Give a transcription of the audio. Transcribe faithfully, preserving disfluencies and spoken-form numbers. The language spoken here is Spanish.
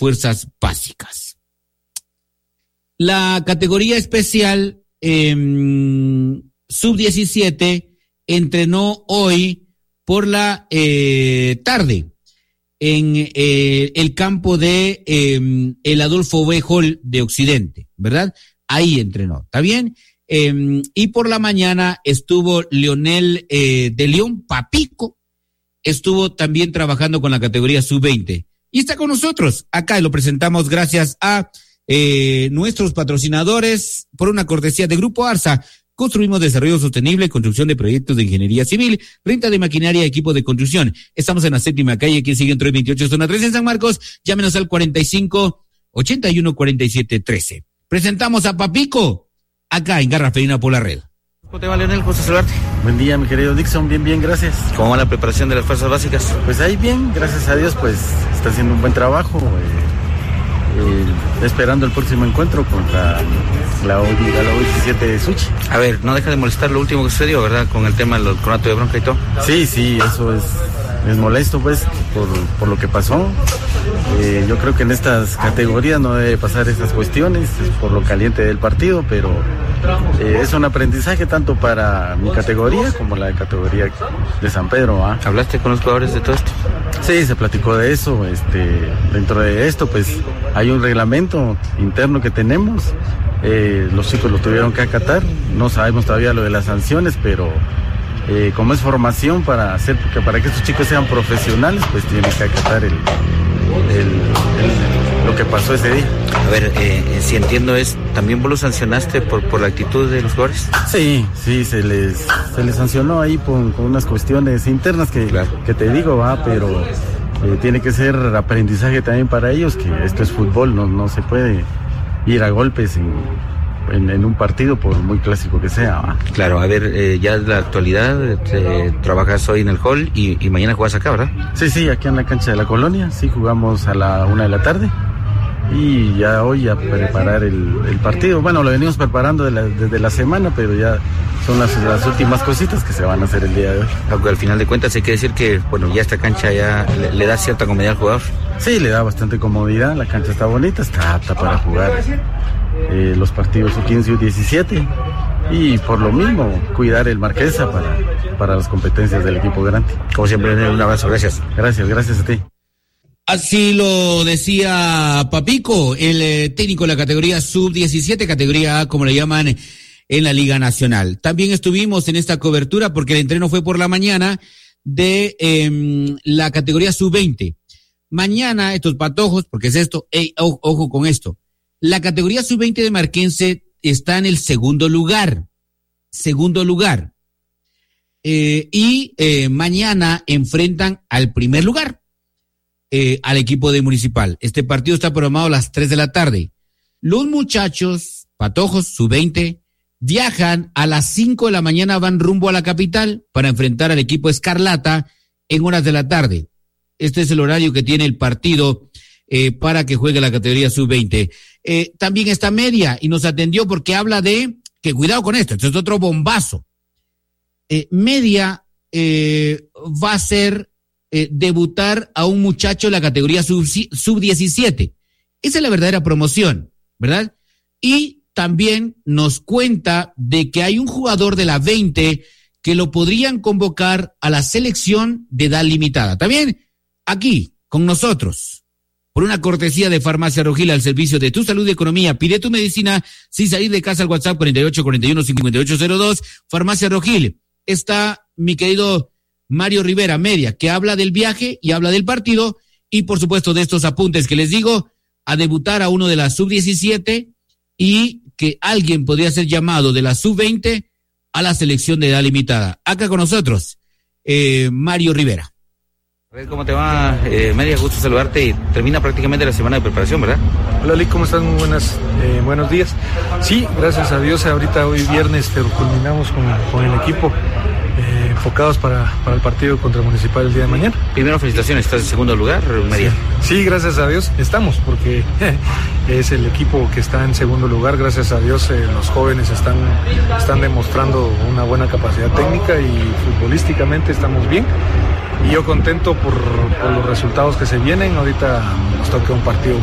fuerzas básicas. La categoría especial eh, sub diecisiete entrenó hoy por la eh, tarde en eh, el campo de eh, el Adolfo B. Hall de Occidente, ¿verdad? Ahí entrenó, ¿está bien? Eh, y por la mañana estuvo Leonel eh, de León Papico, estuvo también trabajando con la categoría sub veinte. Y está con nosotros acá y lo presentamos gracias a eh, nuestros patrocinadores por una cortesía de Grupo Arsa. Construimos desarrollo sostenible, construcción de proyectos de ingeniería civil, renta de maquinaria y equipo de construcción. Estamos en la séptima calle, que sigue en tres veintiocho, zona tres en San Marcos. Llámenos al cuarenta y cinco, ochenta y uno, cuarenta y siete, trece. Presentamos a Papico, acá en Garra Felina por la red. ¿Cómo te va, Leonel? Gusto saludarte. Buen día, mi querido Dixon. Bien, bien, gracias. ¿Cómo va la preparación de las fuerzas básicas? Pues ahí bien, gracias a Dios, pues está haciendo un buen trabajo. Eh, eh, esperando el próximo encuentro contra la O diecisiete de Suchi. A ver, no deja de molestar lo último que sucedió, ¿verdad? Con el tema del conato de bronca y todo. Sí, sí, eso es, es molesto, pues, por, por lo que pasó. Eh, yo creo que en estas categorías no debe pasar esas cuestiones, es por lo caliente del partido, pero eh, es un aprendizaje tanto para mi categoría como la categoría de San Pedro. ¿ah? ¿Hablaste con los jugadores de todo esto? Sí, se platicó de eso. Este, dentro de esto, pues, hay un reglamento interno que tenemos. Eh, los chicos lo tuvieron que acatar. No sabemos todavía lo de las sanciones, pero eh, como es formación para hacer, que para que estos chicos sean profesionales, pues tienen que acatar el, el, el, lo que pasó ese día. A ver, eh, si entiendo es, ¿también vos lo sancionaste por, por la actitud de los jugadores? Sí, sí, se les, se les sancionó ahí por, por unas cuestiones internas que, claro. que te digo, va, pero eh, tiene que ser aprendizaje también para ellos, que esto es fútbol, no, no se puede ir a golpes en, en, en un partido por muy clásico que sea. ¿va? Claro, a ver, eh, ya en la actualidad eh, trabajas hoy en el hall y, y mañana juegas acá, ¿verdad? Sí, sí, aquí en la cancha de la Colonia, sí, jugamos a la una de la tarde. Y ya hoy a preparar el, el partido. Bueno, lo venimos preparando de la, desde la semana, pero ya son las, las últimas cositas que se van a hacer el día de hoy. Aunque al final de cuentas hay que decir que, bueno, ya esta cancha ya le, le da cierta comodidad al jugador. Sí, le da bastante comodidad, la cancha está bonita, está apta para jugar eh, los partidos U quince y U diecisiete. Y por lo mismo, cuidar el Marquesa para, para las competencias del equipo grande. Como siempre, un abrazo, gracias. Gracias, gracias a ti. Así lo decía Papico, el eh, técnico de la categoría sub diecisiete, categoría A, como le llaman en la Liga Nacional. También estuvimos en esta cobertura porque el entreno fue por la mañana de eh, la categoría sub veinte. Mañana, estos patojos, porque es esto, ey, ojo, ojo con esto. La categoría sub veinte de Marquense está en el segundo lugar. Segundo lugar. Eh, y eh, mañana enfrentan al primer lugar. Eh, al equipo de Municipal. Este partido está programado a las tres de la tarde. Los muchachos, patojos, sub veinte, viajan a las cinco de la mañana, van rumbo a la capital para enfrentar al equipo Escarlata en horas de la tarde. Este es el horario que tiene el partido eh, para que juegue la categoría sub veinte. Eh, también está Media y nos atendió porque habla de, que cuidado con esto, esto es otro bombazo. Eh, Media eh, va a ser Eh, debutar a un muchacho en la categoría sub, sub diecisiete. Esa es la verdadera promoción, ¿verdad? Y también nos cuenta de que hay un jugador de la veinte que lo podrían convocar a la selección de edad limitada. También aquí, con nosotros, por una cortesía de Farmacia Rogil al servicio de tu salud y economía. Pide tu medicina sin salir de casa al WhatsApp cuarenta y ocho cuarenta y uno cincuenta y ocho cero dos. Farmacia Rogil. Está mi querido Mario Rivera, Media, que habla del viaje y habla del partido y por supuesto de estos apuntes que les digo, a debutar a uno de la sub diecisiete y que alguien podría ser llamado de la sub veinte a la selección de edad limitada. Acá con nosotros, eh, Mario Rivera. ¿Cómo te va, eh, Media? Gusto saludarte y termina prácticamente la semana de preparación, ¿verdad? Hola, Lick, ¿cómo estás? Muy buenas, eh, buenos días. Sí, gracias a Dios, ahorita hoy viernes pero culminamos con, con el equipo. Eh, enfocados para, para el partido contra Municipal el día de mañana. Primero, felicitaciones, estás en segundo lugar, Media. Sí, sí, gracias a Dios, estamos, porque es el equipo que está en segundo lugar, gracias a Dios eh, los jóvenes están, están demostrando una buena capacidad técnica y futbolísticamente estamos bien. Y yo contento por, por los resultados que se vienen, ahorita nos toca un partido